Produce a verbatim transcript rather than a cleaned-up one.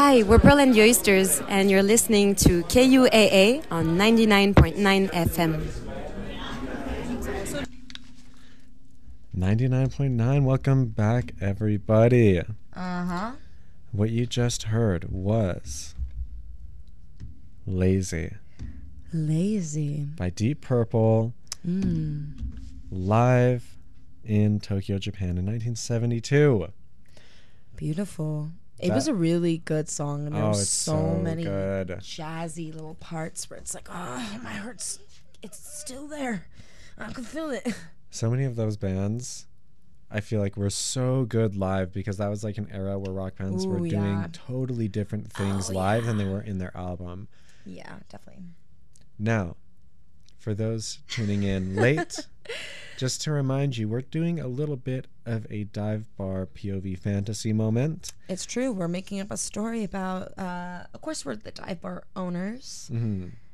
Hi, we're Pearl and the Oysters, and you're listening to K U A A on ninety-nine point nine F M. ninety-nine point nine, welcome back, everybody. Uh-huh. What you just heard was Lazy Lazy. by Deep Purple, Mm. live in Tokyo, Japan in nineteen seventy-two. Beautiful. It That- was a really good song, and there Oh, were it's so, so many good. jazzy little parts where it's like, oh, my heart's, it's still there. I can feel it. So many of those bands, I feel like were so good live because that was like an era where rock bands Ooh, were doing yeah. totally different things Oh, live yeah. than they were in their album. Yeah, definitely. Now, for those tuning in late, just to remind you, we're doing a little bit of a dive bar P O V fantasy moment. It's true. We're making up a story about, uh, of course, we're the dive bar owners. Mm-hmm.